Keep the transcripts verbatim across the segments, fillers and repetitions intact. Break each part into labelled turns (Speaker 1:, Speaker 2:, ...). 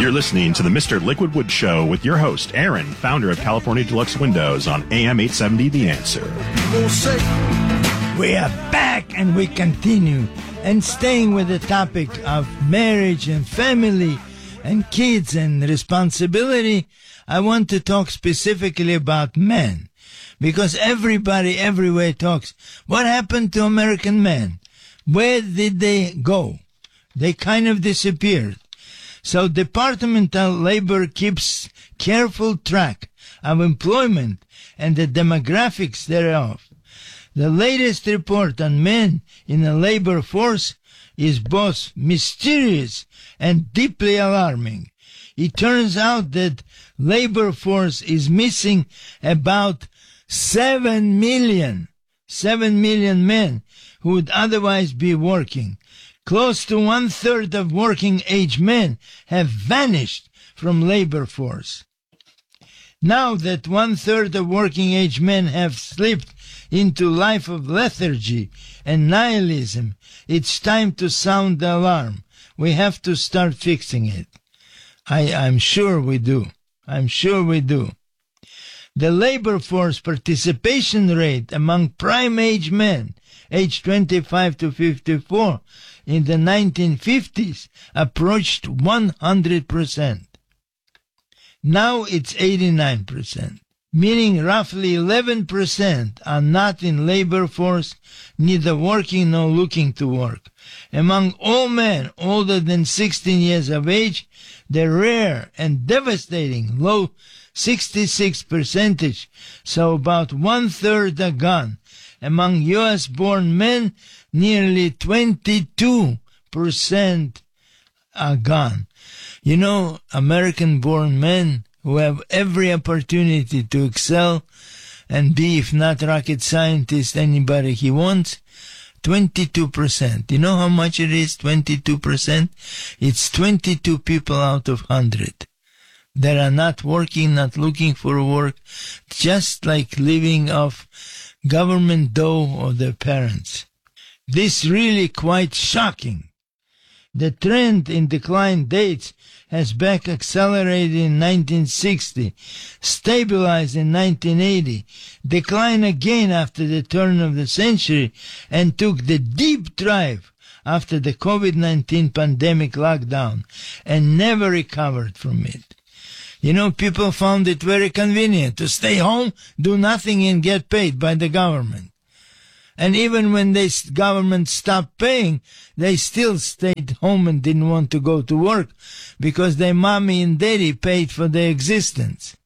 Speaker 1: You're listening to the Mister Liquidwood Show with your host, Aaron, founder of California Deluxe Windows on A M eight seventy The Answer.
Speaker 2: We are back and we continue. And staying with the topic of marriage and family and kids and responsibility, I want to talk specifically about men. Because everybody everywhere talks. What happened to American men? Where did they go? They kind of disappeared. So Departmental Labor keeps careful track of employment and the demographics thereof. The latest report on men in the labor force is both mysterious and deeply alarming. It turns out that labor force is missing about seven million, seven million men who would otherwise be working. Close to one-third of working-age men have vanished from labor force. Now that one-third of working-age men have slipped into life of lethargy and nihilism, it's time to sound the alarm. We have to start fixing it. I, I'm sure we do. I'm sure we do. The labor force participation rate among prime-age men, aged twenty-five to fifty-four, in the nineteen fifties approached one hundred percent. Now it's eighty-nine percent, meaning roughly eleven percent are not in labor force, neither working nor looking to work. Among all men older than sixteen years of age, the rare and devastating low sixty-six percentage, so about one-third are gone. Among U S born men, nearly twenty-two percent are gone. You know, American-born men who have every opportunity to excel and be, if not rocket scientist, anybody he wants, twenty-two percent. You know how much it is, twenty-two percent? It's twenty-two people out of one hundred that are not working, not looking for work, just like living off government dough or their parents. This really quite shocking. The trend in decline dates has back accelerated in nineteen sixty, stabilized in nineteen eighty, declined again after the turn of the century, and took the deep dive after the COVID nineteen pandemic lockdown, and never recovered from it. You know, people found it very convenient to stay home, do nothing, and get paid by the government. And even when the government stopped paying, they still stayed home and didn't want to go to work because their mommy and daddy paid for their existence.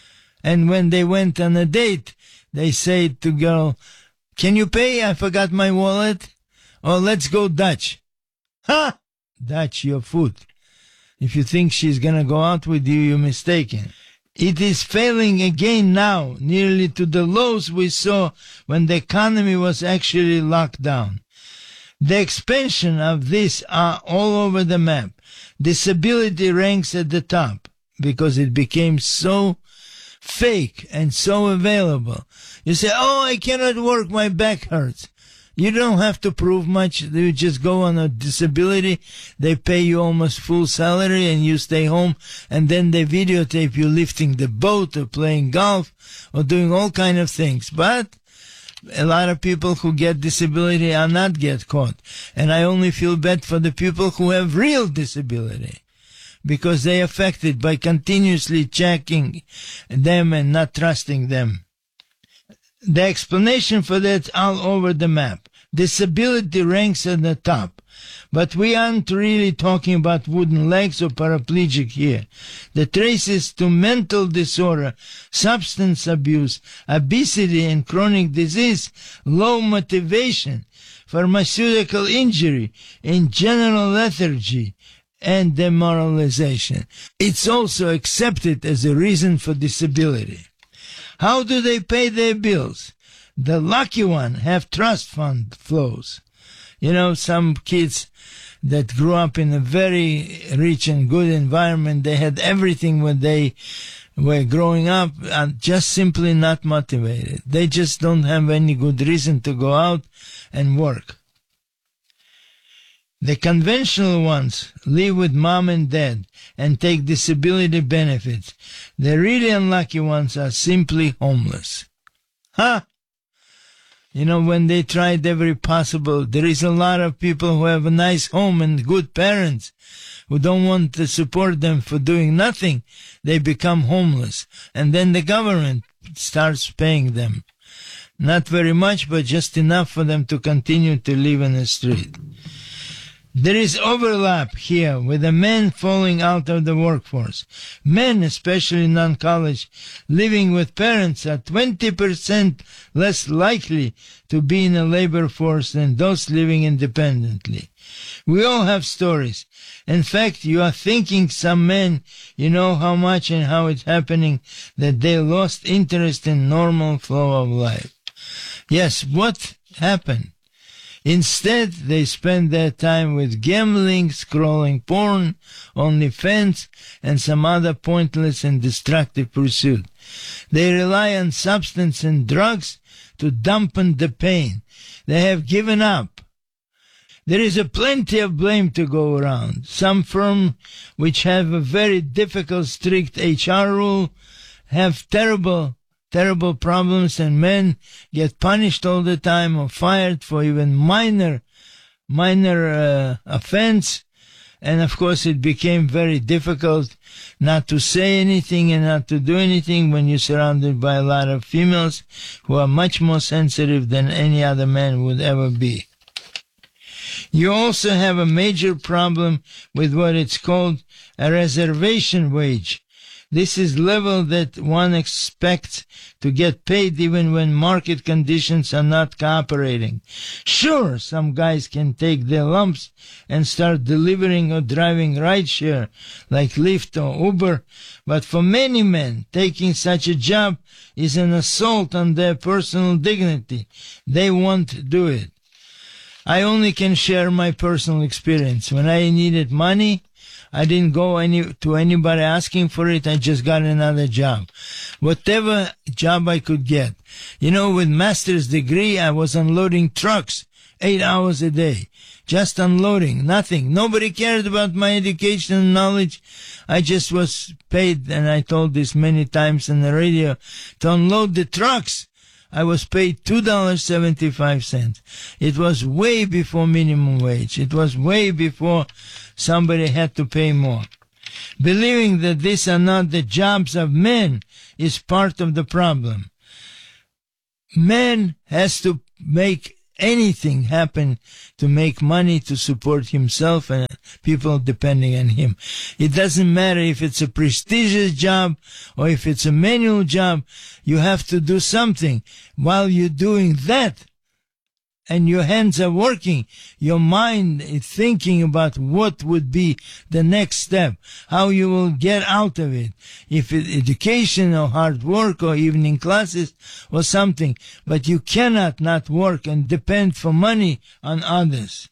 Speaker 2: And when they went on a date, they said to girl, "Can you pay? I forgot my wallet." "Oh, let's go Dutch." Ha! Dutch your foot. If you think she's gonna go out with you, you're mistaken. It is failing again now, nearly to the lows we saw when the economy was actually locked down. The expansion of this are all over the map. Disability ranks at the top because it became so fake and so available. You say, "Oh, I cannot work, my back hurts." You don't have to prove much. You just go on a disability. They pay you almost full salary and you stay home. And then they videotape you lifting the boat or playing golf or doing all kind of things. But a lot of people who get disability are not get caught. And I only feel bad for the people who have real disability, because they are affected by continuously checking them and not trusting them. The explanation for that all over the map. Disability ranks at the top. But we aren't really talking about wooden legs or paraplegic here. The traces to mental disorder, substance abuse, obesity and chronic disease, low motivation, pharmaceutical injury, and general lethargy and demoralization. It's also accepted as a reason for disability. How do they pay their bills? The lucky one have trust fund flows. You know, some kids that grew up in a very rich and good environment, they had everything when they were growing up, and just simply not motivated. They just don't have any good reason to go out and work. The conventional ones live with mom and dad and take disability benefits. The really unlucky ones are simply homeless. Huh? You know, when they tried every possible, there is a lot of people who have a nice home and good parents who don't want to support them for doing nothing. They become homeless. And then the government starts paying them. Not very much, but just enough for them to continue to live in the street. There is overlap here with the men falling out of the workforce. Men, especially non-college, living with parents are twenty percent less likely to be in the labor force than those living independently. We all have stories. In fact, you are thinking some men, you know how much and how it's happening, that they lost interest in normal flow of life. Yes, what happened? Instead, they spend their time with gambling, scrolling porn, OnlyFans, and some other pointless and destructive pursuit. They rely on substance and drugs to dampen the pain. They have given up. There is a plenty of blame to go around. Some firms which have a very difficult, strict H R rule have terrible terrible problems, and men get punished all the time or fired for even minor, minor uh, offense. And of course, it became very difficult not to say anything and not to do anything when you're surrounded by a lot of females who are much more sensitive than any other man would ever be. You also have a major problem with what it's called a reservation wage. This is level that one expects to get paid even when market conditions are not cooperating. Sure, some guys can take their lumps and start delivering or driving rideshare like Lyft or Uber, but for many men, taking such a job is an assault on their personal dignity. They won't do it. I only can share my personal experience. When I needed money, I didn't go any to anybody asking for it. I just got another job. Whatever job I could get. You know, with master's degree, I was unloading trucks eight hours a day. Just unloading. Nothing. Nobody cared about my education and knowledge. I just was paid, and I told this many times on the radio, to unload the trucks. I was paid two dollars and seventy-five cents. It was way before minimum wage. It was way before somebody had to pay more. Believing that these are not the jobs of men is part of the problem. Man has to make anything happen to make money to support himself and people depending on him. It doesn't matter if it's a prestigious job or if it's a manual job. You have to do something. While you're doing that and your hands are working, your mind is thinking about what would be the next step, how you will get out of it, if it's education or hard work or evening classes or something. But you cannot not work and depend for money on others.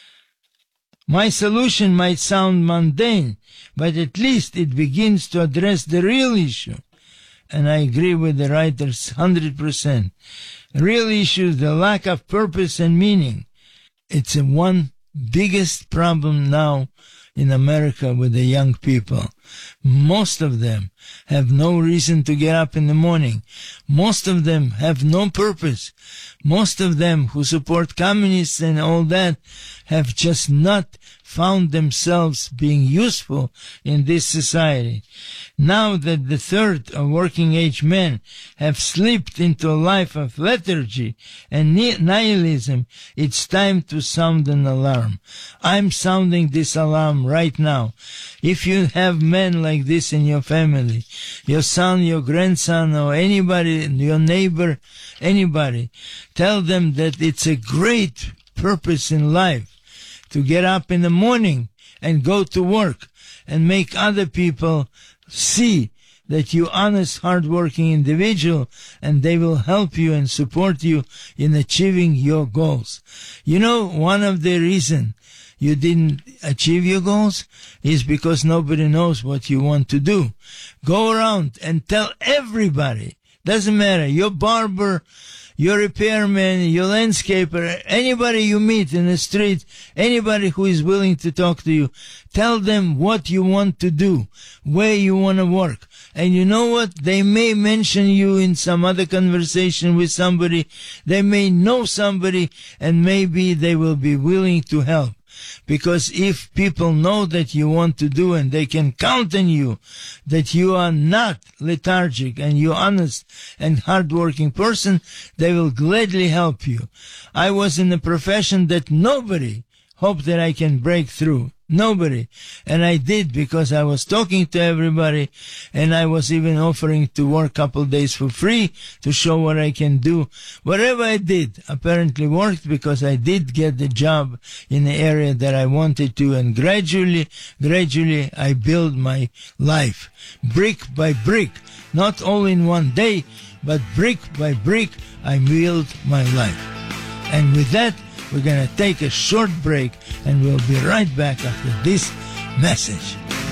Speaker 2: My solution might sound mundane, but at least it begins to address the real issue. And I agree with the writers one hundred percent. Real issue is the lack of purpose and meaning. It's a one biggest problem now in America with the young people. Most of them have no reason to get up in the morning. Most of them have no purpose. Most of them who support communists and all that have just not found themselves being useful in this society. Now that the third of working age men have slipped into a life of lethargy and nihilism, it's time to sound an alarm. I'm sounding this alarm right now. If you have men like this in your family, your son, your grandson, or anybody, your neighbor, anybody, tell them that it's a great purpose in life to get up in the morning and go to work and make other people see that you're honest, hardworking individual, and they will help you and support you in achieving your goals. You know, one of the reasons you didn't achieve your goals is because nobody knows what you want to do. Go around and tell everybody. Doesn't matter. Your barber, your repairman, your landscaper, anybody you meet in the street, anybody who is willing to talk to you, tell them what you want to do, where you want to work. And you know what? They may mention you in some other conversation with somebody. They may know somebody, and maybe they will be willing to help. Because if people know that you want to do and they can count on you, that you are not lethargic and you're honest and hardworking person, they will gladly help you. I was in a profession that nobody hoped that I can break through. Nobody. And I did, because I was talking to everybody, and I was even offering to work a couple days for free to show what I can do. Whatever I did apparently worked, because I did get the job in the area that I wanted to, and gradually, gradually I built my life. Brick by brick. Not all in one day, but brick by brick I built my life. And with that, we're going to take a short break, and we'll be right back after this message.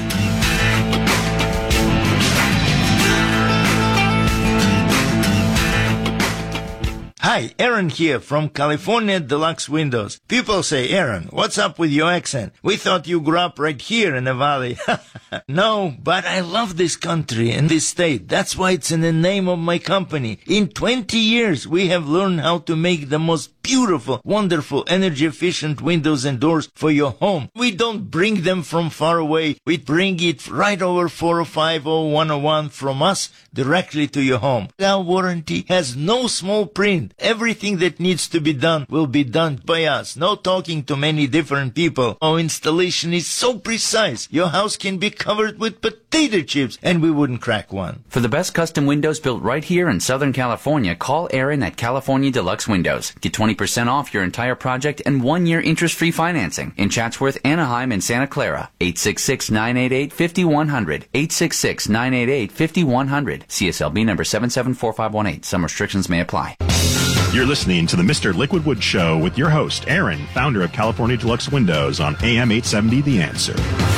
Speaker 2: Hi, Aaron here from California Deluxe Windows. People say, Aaron, what's up with your accent? We thought you grew up right here in the valley. No, but I love this country and this state. That's why it's in the name of my company. In twenty years, we have learned how to make the most beautiful, wonderful, energy-efficient windows and doors for your home. We don't bring them from far away. We bring it right over four oh five oh one oh one from us directly to your home. Our warranty has no small print. Everything that needs to be done will be done by us. No talking to many different people. Our installation is so precise. Your house can be covered with potato chips and we wouldn't crack one.
Speaker 3: For the best custom windows built right here in Southern California, call Aaron at California Deluxe Windows. Get twenty percent off your entire project and one year interest-free financing in Chatsworth, Anaheim, and Santa Clara. eight six six, nine eight eight, five one zero zero. eight six six, nine eight eight, five one zero zero. C S L B number seven seven four five one eight. Some restrictions may apply.
Speaker 1: You're listening to the Mister Liquidwood Show with your host, Aaron, founder of California Deluxe Windows on A M eight seventy The Answer.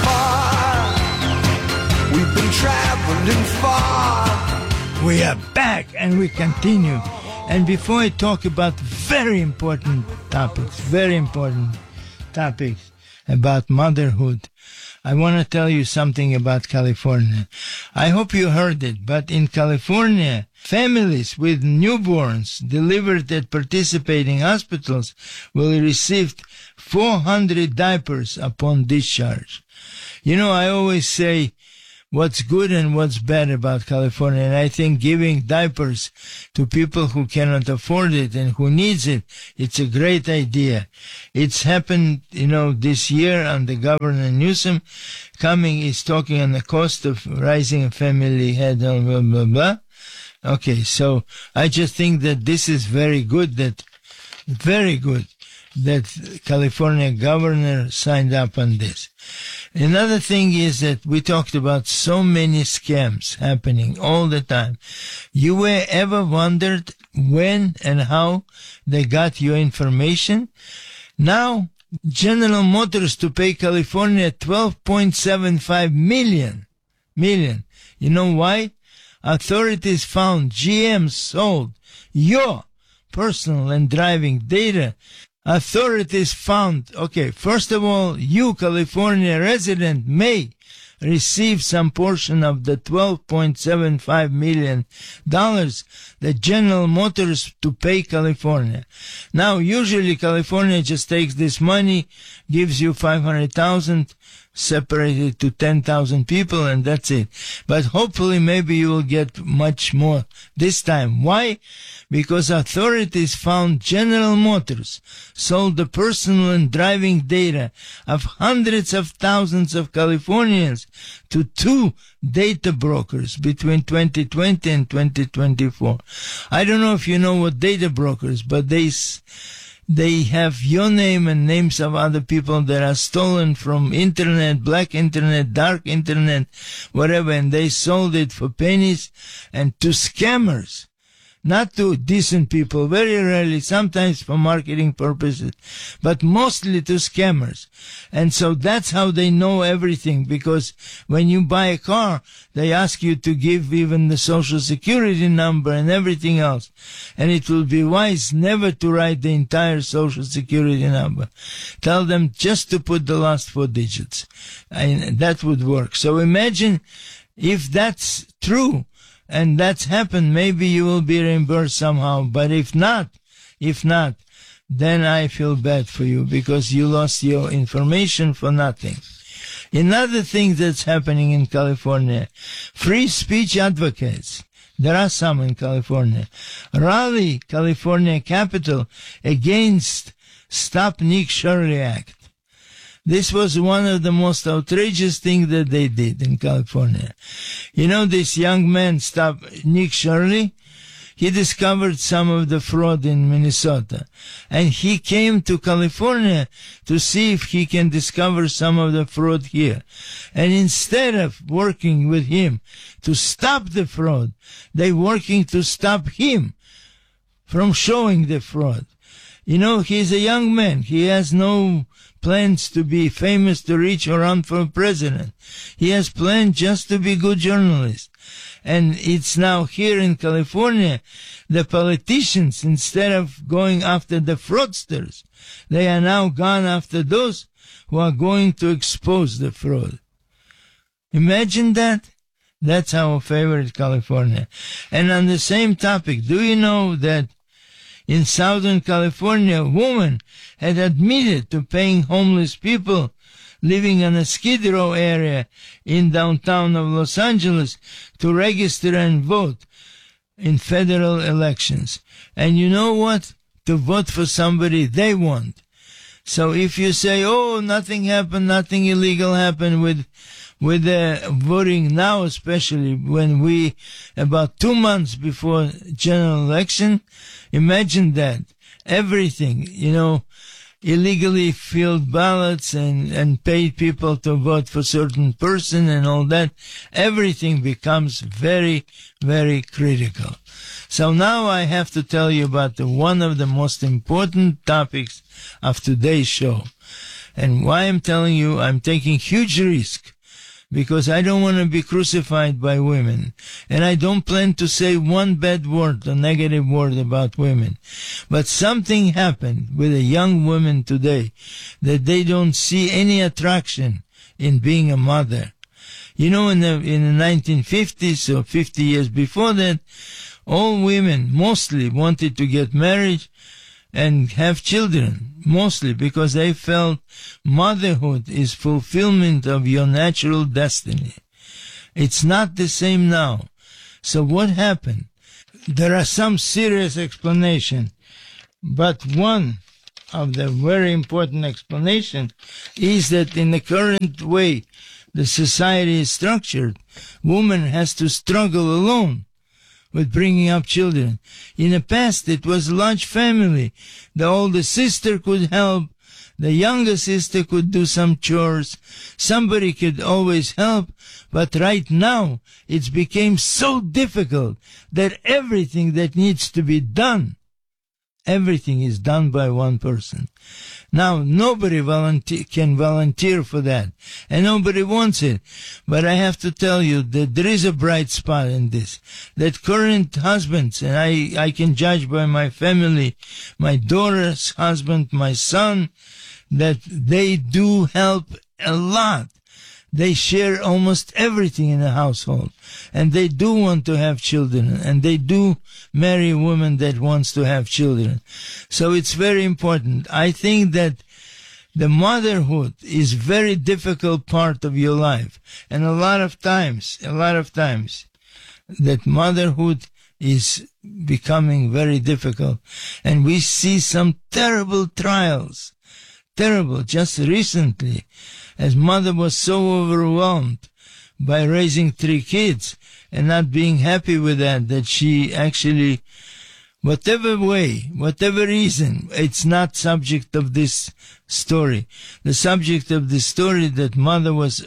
Speaker 4: Far, we've been traveling far.
Speaker 2: We are back and we continue. And before I talk about very important topics, very important topics about motherhood, I want to tell you something about California. I hope you heard it, but in California, families with newborns delivered at participating hospitals will receive four hundred diapers upon discharge. You know, I always say what's good and what's bad about California, and I think giving diapers to people who cannot afford it and who needs it, it's a great idea. It's happened, you know, this year, and the Governor Newsom coming is talking on the cost of raising a family head, blah, blah, blah, blah. Okay, so I just think that this is very good, that, very good, that California governor signed up on this. Another thing is that we talked about so many scams happening all the time. You were ever wondered when and how they got your information? Now, General Motors to pay California twelve point seven five million. Million. You know why? Authorities found G M sold your personal and driving data. Authorities found, okay, first of all, you, California resident, may receive some portion of the twelve point seven five million dollars that General Motors to pay California. Now, usually California just takes this money, gives you five hundred thousand, separated to ten thousand people, and that's it. But hopefully maybe you will get much more this time. Why? Because authorities found General Motors sold the personal and driving data of hundreds of thousands of Californians to two data brokers between twenty twenty and twenty twenty-four. I don't know if you know what data brokers, but they They have your name and names of other people that are stolen from internet, black internet, dark internet, whatever, and they sold it for pennies and to scammers. not to decent people, very rarely, sometimes for marketing purposes, but mostly to scammers. And so that's how they know everything, because when you buy a car, they ask you to give even the social security number and everything else. And it will be wise never to write the entire social security number. Tell them just to put the last four digits. And that would work. So imagine if that's true, and that's happened, maybe you will be reimbursed somehow. But if not, if not, then I feel bad for you, because you lost your information for nothing. Another thing that's happening in California, free speech advocates. There are some in California. Raleigh, California capital, against Stop Nick Shirley Act. This was one of the most outrageous things that they did in California. You know, this young man, Stop Nick Shirley, he discovered some of the fraud in Minnesota. And he came to California to see if he can discover some of the fraud here. And instead of working with him to stop the fraud, they're working to stop him from showing the fraud. You know, he's a young man. He has no plans to be famous, to reach or run for president. He has plans just to be a good journalist. And it's now here in California, the politicians, instead of going after the fraudsters, they are now gone after those who are going to expose the fraud. Imagine that. That's our favorite California. And on the same topic, do you know that in Southern California, a woman had admitted to paying homeless people living in a Skid Row area in downtown of Los Angeles to register and vote in federal elections. And you know what? To vote for somebody they want. So if you say, oh, nothing happened, nothing illegal happened with with the voting now, especially when we, about two months before general election, imagine that. Everything, you know, illegally filled ballots and, and paid people to vote for certain person and all that, everything becomes very, very critical. So now I have to tell you about the, one of the most important topics of today's show. And why I'm telling you, I'm taking huge risk, because I don't want to be crucified by women. And I don't plan to say one bad word or negative word about women. But something happened with a young woman today that they don't see any attraction in being a mother. You know, in the, in the nineteen fifties or fifty years before that, all women mostly wanted to get married and have children, mostly because they felt motherhood is fulfillment of your natural destiny. It's not the same now. So what happened? There are some serious explanations, but one of the very important explanation is that in the current way the society is structured, woman has to struggle alone with bringing up children. In the past, it was a large family. The older sister could help. The younger sister could do some chores. Somebody could always help. But right now, it's became so difficult that everything that needs to be done, everything is done by one person. Now, nobody volunteer, can volunteer for that, and nobody wants it. But I have to tell you that there is a bright spot in this, that current husbands, and I, I can judge by my family, my daughter's husband, my son, that they do help a lot. They share almost everything in the household, and they do want to have children, and they do marry a woman that wants to have children. So it's very important. I think that the motherhood is very difficult part of your life, and a lot of times, a lot of times, that motherhood is becoming very difficult, and we see some terrible trials, terrible, just recently, as mother was so overwhelmed by raising three kids and not being happy with that, that she actually, whatever way, whatever reason, it's not subject of this story. The subject of the story that mother was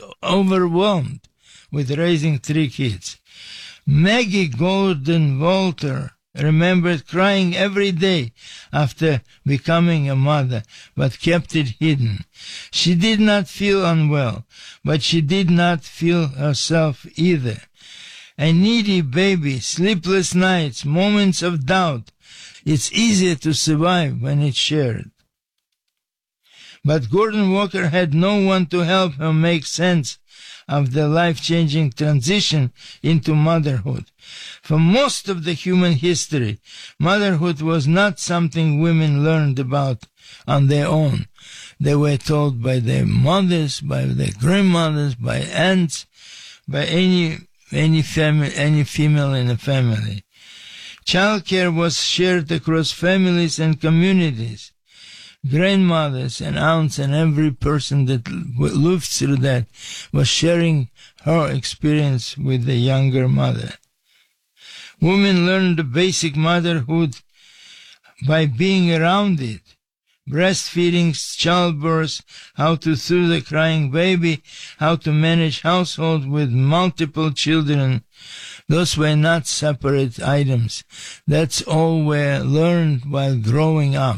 Speaker 2: overwhelmed with raising three kids. Maggie Golden Walter, remembered crying every day after becoming a mother, but kept it hidden. She did not feel unwell, but she did not feel herself either. A needy baby, sleepless nights, moments of doubt. It's easier to survive when it's shared. But Gordon Walker had no one to help her make sense of the life-changing transition into motherhood. For most of the human history, motherhood was not something women learned about on their own. They were told by their mothers, by their grandmothers, by aunts, by any any family, any female in the family. Childcare was shared across families and communities. Grandmothers and aunts and every person that lived through that was sharing her experience with the younger mother. Women learned the basic motherhood by being around it. Breastfeeding, childbirth, how to soothe the crying baby, how to manage household with multiple children. Those were not separate items. That's all were learned while growing up.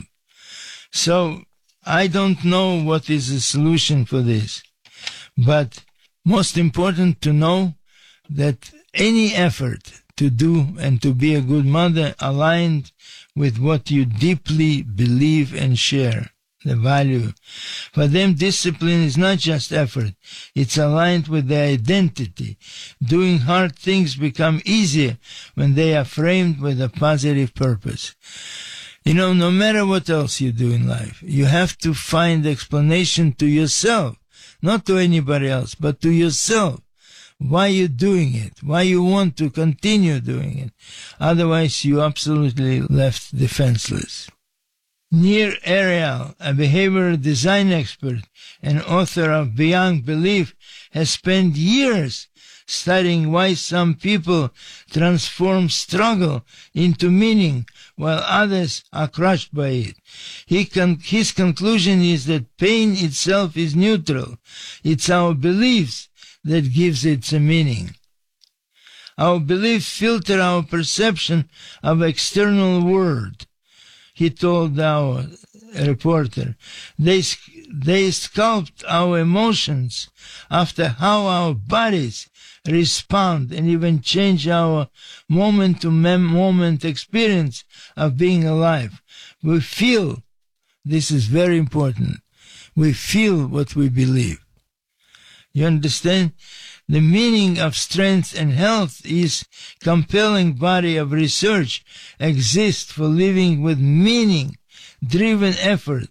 Speaker 2: So I don't know what is the solution for this, but most important to know that any effort to do and to be a good mother aligned with what you deeply believe and share, the value. For them, discipline is not just effort. It's aligned with their identity. Doing hard things become easier when they are framed with a positive purpose. You know, no matter what else you do in life, you have to find explanation to yourself, not to anybody else, but to yourself. Why you're doing it, why you want to continue doing it. Otherwise, you absolutely left defenseless. Nir Ariel, a behavioral design expert and author of Beyond Belief, has spent years studying why some people transform struggle into meaning while others are crushed by it. He con- his conclusion is that pain itself is neutral. It's our beliefs that gives it a meaning. Our beliefs filter our perception of external world, he told our reporter. They, they sculpt our emotions after how our bodies respond and even change our moment-to-moment experience of being alive. We feel, this is very important, we feel what we believe. You understand? The meaning of strength and health is compelling body of research exists for living with meaning-driven effort.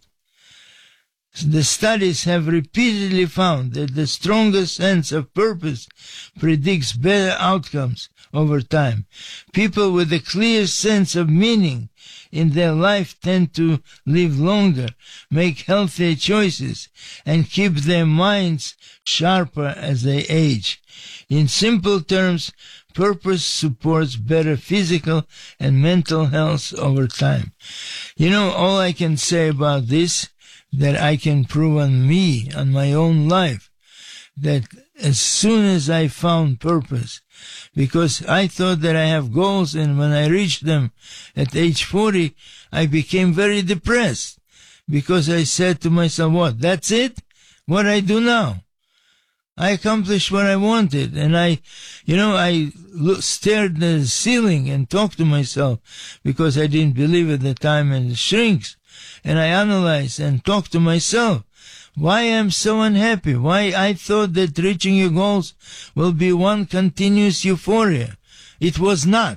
Speaker 2: The studies have repeatedly found that the stronger sense of purpose predicts better outcomes over time. People with a clear sense of meaning in their life tend to live longer, make healthier choices, and keep their minds sharper as they age. In simple terms, purpose supports better physical and mental health over time. You know, all I can say about this, that I can prove on me, on my own life, that as soon as I found purpose, because I thought that I have goals, and when I reached them at age forty, I became very depressed, because I said to myself, what, that's it? What I do now? I accomplished what I wanted, and I, you know, I look, stared at the ceiling and talked to myself, because I didn't believe at the time in the shrinks, and I analyzed and talked to myself. Why I'm so unhappy? Why I thought that reaching your goals will be one continuous euphoria? It was not.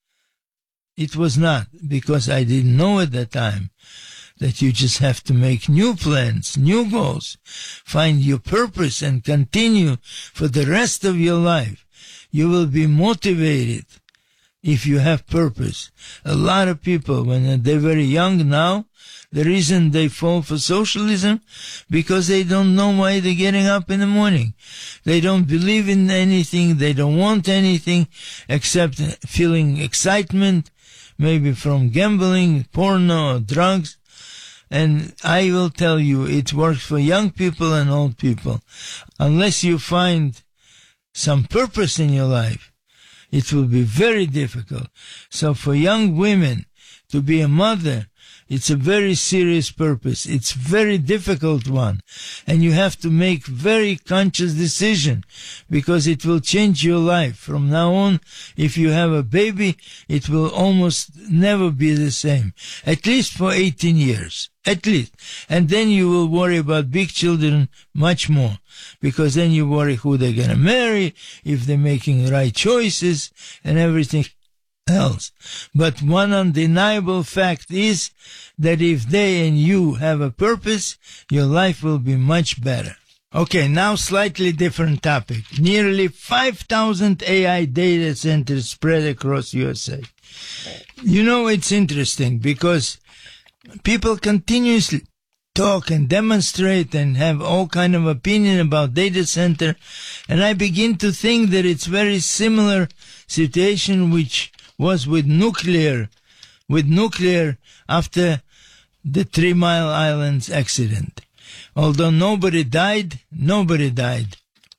Speaker 2: It was not, because I didn't know at that time that you just have to make new plans, new goals, find your purpose and continue for the rest of your life. You will be motivated if you have purpose. A lot of people, when they're very young now, the reason they fall for socialism, because they don't know why they're getting up in the morning. They don't believe in anything. They don't want anything except feeling excitement, maybe from gambling, porno, or drugs. And I will tell you, it works for young people and old people. Unless you find some purpose in your life, It will be very difficult. So for young women to be a mother, it's a very serious purpose. It's a very difficult one. And you have to make very conscious decision because it will change your life. From now on, if you have a baby, it will almost never be the same. At least for eighteen years. At least. And then you will worry about big children much more. Because then you worry who they're going to marry, if they're making the right choices, and everything else. But one undeniable fact is that if they and you have a purpose, your life will be much better. Okay, now slightly different topic. Nearly five thousand A I data centers spread across U S A. You know, it's interesting because people continuously talk and demonstrate and have all kind of opinion about data center, and I begin to think that it's very similar situation which was with nuclear, with nuclear after the Three Mile Islands accident. Although nobody died, nobody died.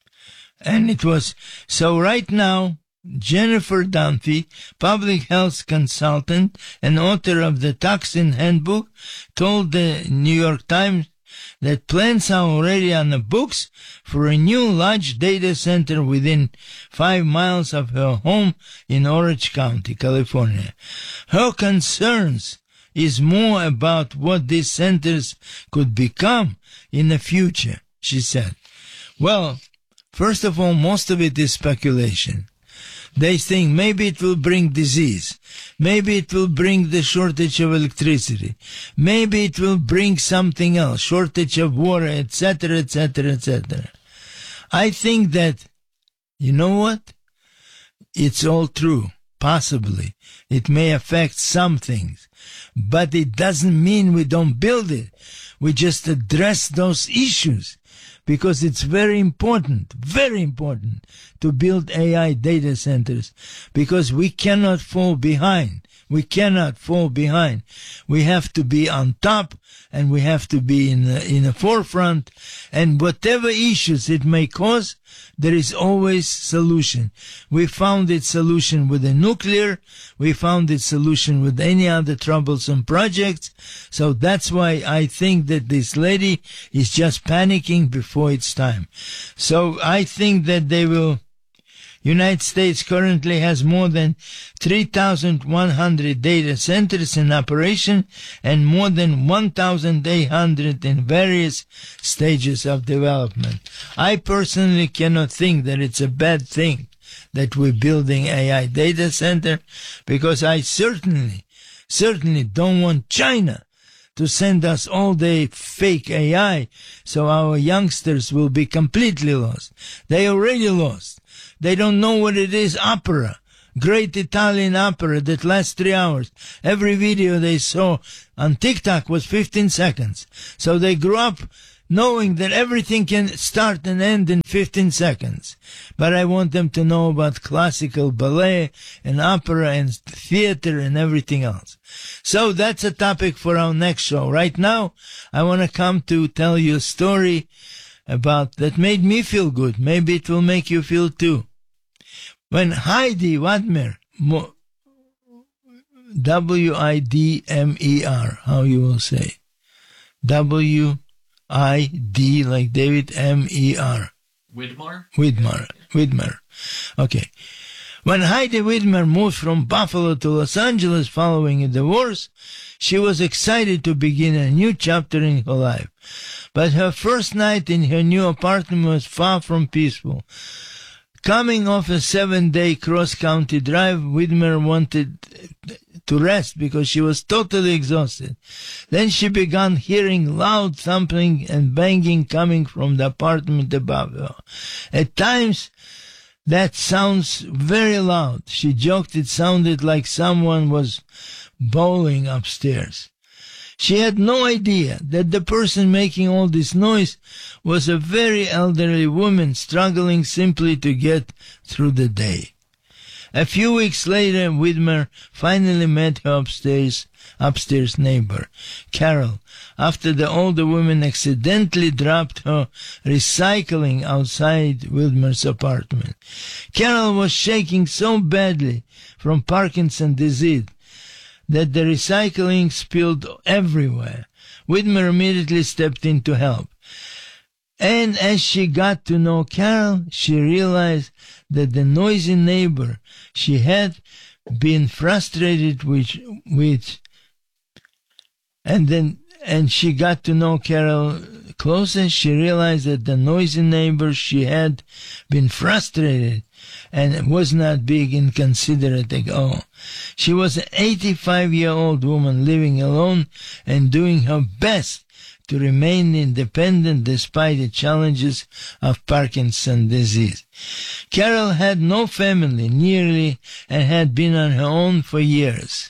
Speaker 2: And it was, so right now, Jennifer Dunphy, public health consultant and author of the Toxin Handbook, told the New York Times that plans are already on the books for a new large data center within five miles of her home in Orange County, California. Her concerns is more about what these centers could become in the future, she said. Well, first of all, most of it is speculation. They think maybe it will bring disease. Maybe it will bring the shortage of electricity. Maybe it will bring something else, shortage of water, et cetera, et cetera, et cetera. I think that, you know what? It's all true. Possibly. It may affect some things. But it doesn't mean we don't build it. We just address those issues. Because it's very important, very important to build A I data centers because we cannot fall behind. We cannot fall behind. We have to be on top and we have to be in the, in the forefront, and whatever issues it may cause, there is always solution. We found its solution with the nuclear. We found its solution with any other troublesome projects. So that's why I think that this lady is just panicking before it's time. So I think that they will. United States currently has more than three thousand one hundred data centers in operation and more than one thousand eight hundred in various stages of development. I personally cannot think that it's a bad thing that we're building A I data center because I certainly, certainly don't want China to send us all the fake A I so our youngsters will be completely lost. They already lost. They don't know what it is, opera. Great Italian opera that lasts three hours. Every video they saw on TikTok was fifteen seconds. So they grew up knowing that everything can start and end in fifteen seconds. But I want them to know about classical ballet and opera and theater and everything else. So that's a topic for our next show. Right now, I want to come to tell you a story about that made me feel good. Maybe it will make you feel too. When Heidi Widmer, W I D M E R, how you will say, W I D like David, M E R.
Speaker 3: Widmer?
Speaker 2: Widmer, Widmer. Okay. When Heidi Widmer moved from Buffalo to Los Angeles following a divorce, she was excited to begin a new chapter in her life. But her first night in her new apartment was far from peaceful. Coming off a seven-day cross-country drive, Widmer wanted to rest because she was totally exhausted. Then she began hearing loud thumping and banging coming from the apartment above her. At times, that sounds very loud. She joked it sounded like someone was bowling upstairs. She had no idea that the person making all this noise was a very elderly woman struggling simply to get through the day. A few weeks later, Widmer finally met her upstairs, upstairs neighbor, Carol, after the older woman accidentally dropped her recycling outside Widmer's apartment. Carol was shaking so badly from Parkinson's disease that the recycling spilled everywhere. Widmer immediately stepped in to help. And as she got to know Carol, she realized that the noisy neighbor she had been frustrated with, with and then, and she got to know Carol closer, she realized that the noisy neighbor she had been frustrated and was not being inconsiderate at all. She was an eighty-five-year-old woman living alone and doing her best to remain independent despite the challenges of Parkinson's disease. Carol had no family nearly and had been on her own for years.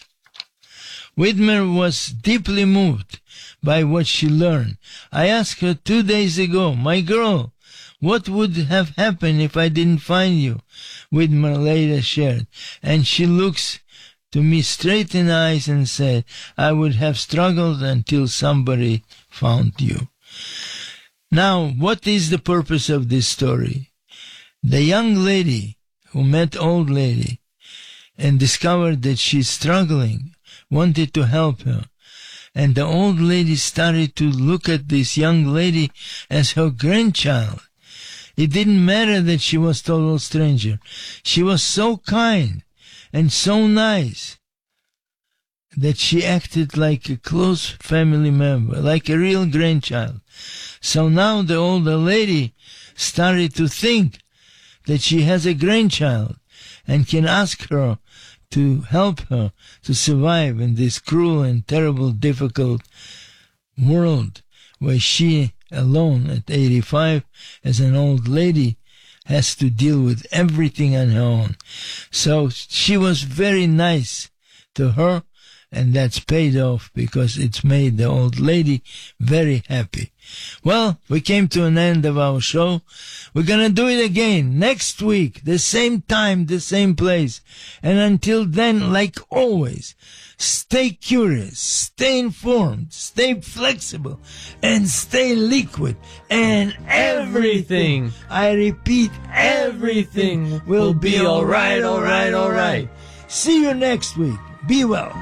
Speaker 2: Widmer was deeply moved by what she learned. I asked her two days ago, "My girl, what would have happened if I didn't find you?" Widmer later shared, and she looks to me straight in the eyes and said, "I would have struggled until somebody found you." Now, what is the purpose of this story? The young lady who met old lady and discovered that she's struggling wanted to help her. And the old lady started to look at this young lady as her grandchild. It didn't matter that she was a total stranger. She was so kind and so nice that she acted like a close family member, like a real grandchild. So now the older lady started to think that she has a grandchild and can ask her to help her to survive in this cruel and terrible, difficult world where she alone at eighty-five as an old lady has to deal with everything on her own. So she was very nice to her, and that's paid off because it's made the old lady very happy. Well, we came to an end of our show. We're gonna do it again next week, the same time, the same place. And until then, like always, stay curious, stay informed, stay flexible, and stay liquid. And everything, I repeat, everything will be alright, alright, alright. See you next week. Be well.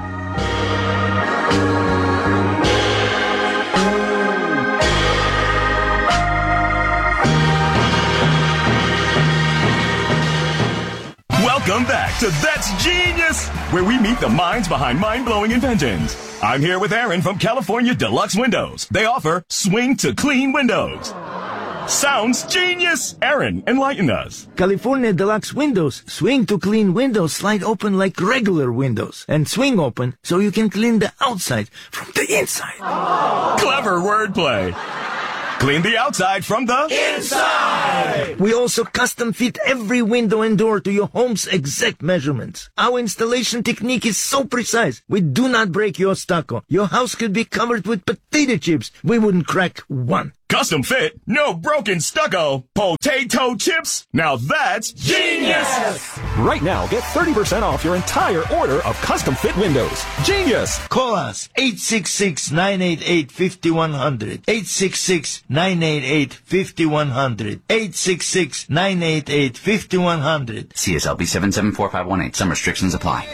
Speaker 5: Welcome back to That's Genius, where we meet the minds behind mind-blowing inventions. I'm here with Aaron from California Deluxe Windows. They offer swing to clean windows. Sounds genius! Aaron, enlighten us.
Speaker 2: California Deluxe Windows swing to clean windows slide open like regular windows and swing open so you can clean the outside from the inside.
Speaker 5: Clever wordplay. Clean the outside from the
Speaker 2: inside! We also custom fit every window and door to your home's exact measurements. Our installation technique is so precise, we do not break your stucco. Your house could be covered with potato chips. We wouldn't crack one.
Speaker 5: custom fit, no broken stucco, potato chips. Now that's genius!
Speaker 6: Right now, get thirty percent off your entire order of custom fit windows. Genius!
Speaker 2: Call us, eight six six, nine eight eight, five one zero zero, eight six six, nine eight eight, five one zero zero, eight six six, nine eight eight, five one zero zero.
Speaker 3: C S L B seven seven four five one eight. Some restrictions apply.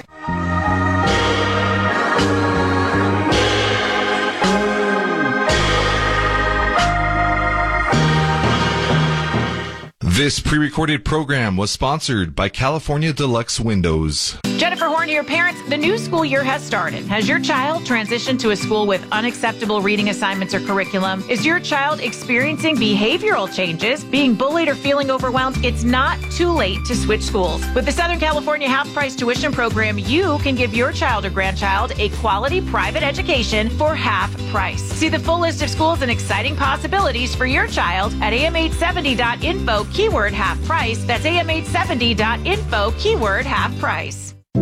Speaker 7: This pre-recorded program was sponsored by California Deluxe Windows.
Speaker 8: Jennifer Horn, your parents, the new school year has started. Has your child transitioned to a school with unacceptable reading assignments or curriculum? Is your child experiencing behavioral changes, being bullied or feeling overwhelmed? It's not too late to switch schools. With the Southern California half-price tuition program, you can give your child or grandchild a quality private education for half price. See the full list of schools and exciting possibilities for your child at A M eight seventy dot info, keyword half price. That's A M eight seventy dot info, keyword half price.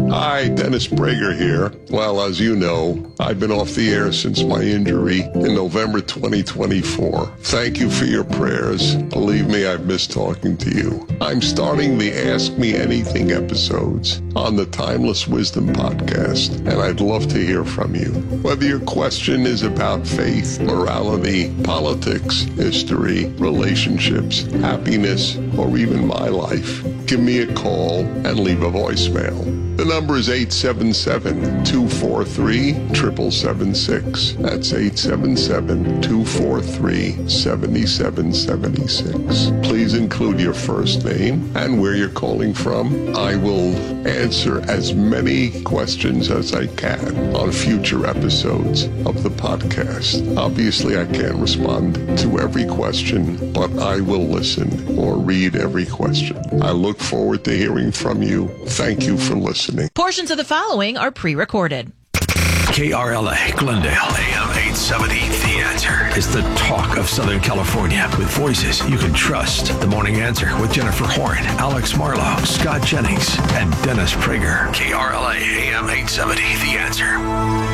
Speaker 9: Hi, Dennis Prager here. Well, as you know, I've been off the air since my injury in November twenty twenty-four. Thank you for your prayers. Believe me, I've missed talking to you. I'm starting the Ask Me Anything episodes on the Timeless Wisdom podcast, and I'd love to hear from you. Whether your question is about faith, morality, politics, history, relationships, happiness, or even my life, give me a call and leave a voicemail. The number is eight seven seven, two four three, seven seven seven six. That's eight seven seven, two four three, seven seven seven six. Please include your first name and where you're calling from. I will answer as many questions as I can on future episodes of the podcast. Obviously, I can't respond to every question, but I will listen or read every question. I look forward to hearing from you. Thank you for listening.
Speaker 10: Portions of the following are pre-recorded.
Speaker 11: K R L A, Glendale, A M eight seventy, The Answer is the talk of Southern California with voices you can trust. The Morning Answer with Jennifer Horn, Alex Marlowe, Scott Jennings, and Dennis Prager. K R L A, A M eight seventy, The Answer.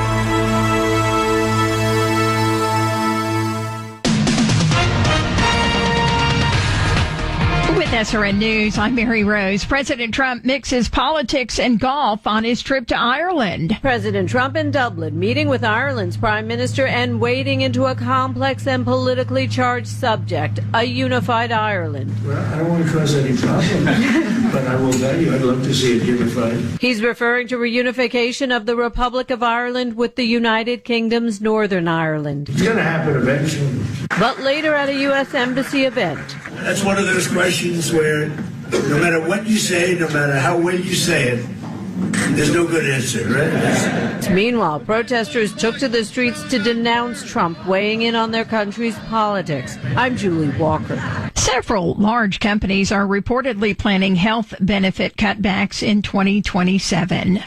Speaker 12: With S R N News, I'm Mary Rose. President Trump mixes politics and golf on his trip to Ireland.
Speaker 13: President Trump in Dublin, meeting with Ireland's prime minister and wading into a complex and politically charged subject, a unified Ireland.
Speaker 14: Well, I don't want to cause any problems, but I will tell you I'd love to see it unified.
Speaker 13: He's referring to reunification of the Republic of Ireland with the United Kingdom's Northern Ireland.
Speaker 14: It's going to happen eventually.
Speaker 13: But later at a U S Embassy event.
Speaker 14: That's one of those questions where no matter what you say, no matter how well you say it, there's no good answer, right?
Speaker 13: Meanwhile, protesters took to the streets to denounce Trump weighing in on their country's politics. I'm Julie Walker.
Speaker 12: Several large companies are reportedly planning health benefit cutbacks in twenty twenty-seven.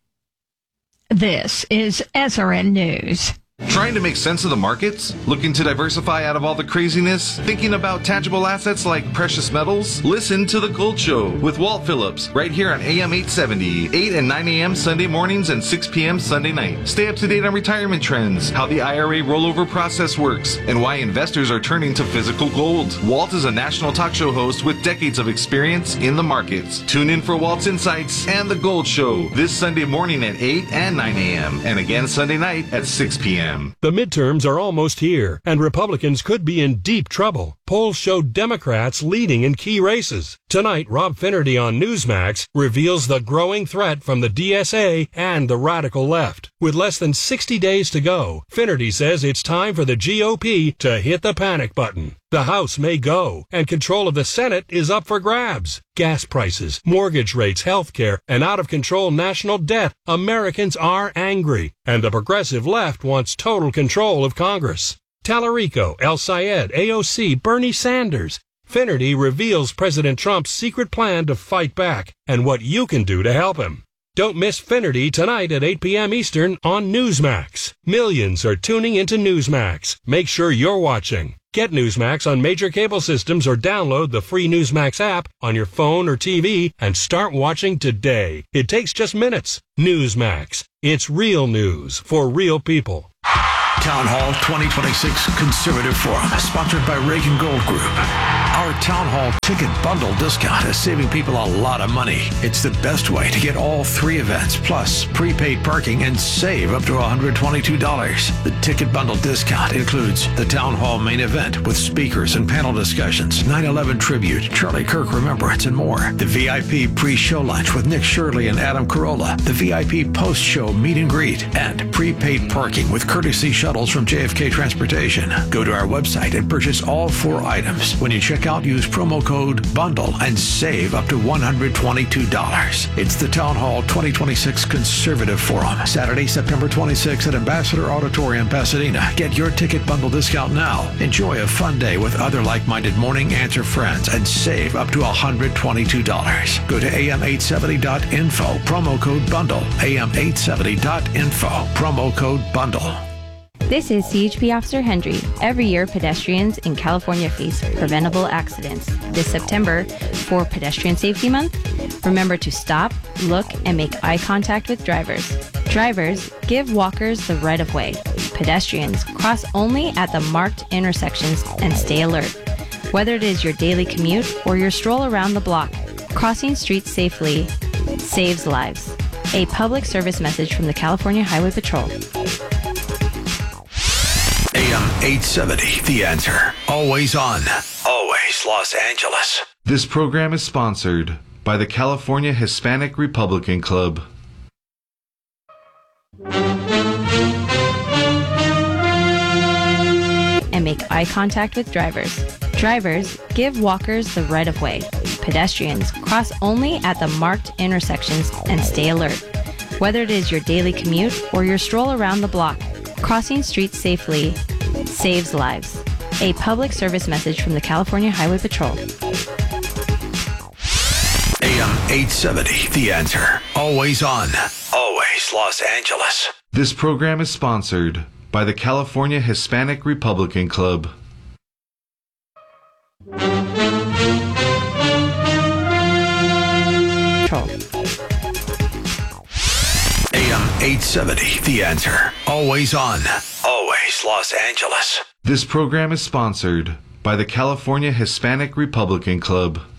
Speaker 12: This is S R N News.
Speaker 7: Trying to make sense of the markets? Looking to diversify out of all the craziness? Thinking about tangible assets like precious metals? Listen to The Gold Show with Walt Phillips right here on A M eight seventy, eight and nine a.m. Sunday mornings and six p.m. Sunday night. Stay up to date on retirement trends, how the I R A rollover process works, and why investors are turning to physical gold. Walt is a national talk show host with decades of experience in the markets. Tune in for Walt's Insights and The Gold Show this Sunday morning at eight and nine a.m. and again Sunday night at six p.m.
Speaker 15: The midterms are almost here, and Republicans could be in deep trouble. Polls show Democrats leading in key races. Tonight, Rob Finnerty on Newsmax reveals the growing threat from the D S A and the radical left. With less than sixty days to go, Finnerty says it's time for the G O P to hit the panic button. The House may go, and control of the Senate is up for grabs. Gas prices, mortgage rates, health care, and out-of-control national debt. Americans are angry, and the progressive left wants total control of Congress. Tallarico, El Sayed, A O C, Bernie Sanders. Finnerty reveals President Trump's secret plan to fight back and what you can do to help him. Don't miss Finnerty tonight at eight p.m. Eastern on Newsmax. Millions are tuning into Newsmax. Make sure you're watching. Get Newsmax on major cable systems or download the free Newsmax app on your phone or T V and start watching today. It takes just minutes. Newsmax. It's real news for real people.
Speaker 11: Town Hall twenty twenty-six Conservative Forum, sponsored by Reagan Gold Group. Our Town Hall ticket bundle discount is saving people a lot of money. It's the best way to get all three events, plus prepaid parking, and save up to one hundred twenty-two dollars. The ticket bundle discount includes the Town Hall main event with speakers and panel discussions, nine eleven tribute, Charlie Kirk Remembrance, and more. The V I P pre-show lunch with Nick Shirley and Adam Carolla. The V I P post-show meet and greet. And prepaid parking with courtesy shuttles from J F K Transportation. Go to our website and purchase all four items. When you check out, use promo code BUNDLE and save up to one hundred twenty-two dollars. It's the Town Hall twenty twenty-six Conservative Forum, Saturday, September twenty-sixth at Ambassador Auditorium, Pasadena. Get your ticket bundle discount now. Enjoy a fun day with other like-minded Morning Answer friends and save up to one hundred twenty-two dollars. Go to A M eight seventy dot info, promo code BUNDLE. A M eight seventy dot info, promo code BUNDLE.
Speaker 16: This is C H P Officer Hendry. Every year, pedestrians in California face preventable accidents. This September, for Pedestrian Safety Month, remember to stop, look, and make eye contact with drivers. Drivers, give walkers the right of way. Pedestrians, cross only at the marked intersections and stay alert. Whether it is your daily commute or your stroll around the block, crossing streets safely saves lives. A public service message from the California Highway Patrol.
Speaker 11: A M eight seventy, The Answer. Always on. Always Los Angeles.
Speaker 7: This program is sponsored by the California Hispanic Republican Club.
Speaker 16: And make eye contact with drivers. Drivers, give walkers the right of way. Pedestrians, cross only at the marked intersections and stay alert. Whether it is your daily commute or your stroll around the block, crossing streets safely saves lives. A public service message from the California Highway Patrol.
Speaker 11: A M eight seventy, The Answer. Always on. Always Los Angeles.
Speaker 7: This program is sponsored by the California Hispanic Republican Club.
Speaker 11: A M eight seventy, The Answer. Always on. Always Los Angeles.
Speaker 7: This program is sponsored by the California Hispanic Republican Club.